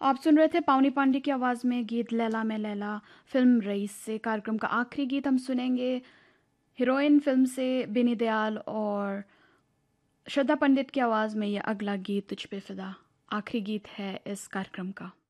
आप सुन रहे थे पावनी पांडे की आवाज़ में गीत लैला में लैला फिल्म रईस से। कार्यक्रम का आखिरी गीत हम सुनेंगे हीरोइन फिल्म से बेनी दयाल और श्रद्धा पंडित की आवाज़ में। यह अगला गीत तुझ पे फिदा आखिरी गीत है इस कार्यक्रम का।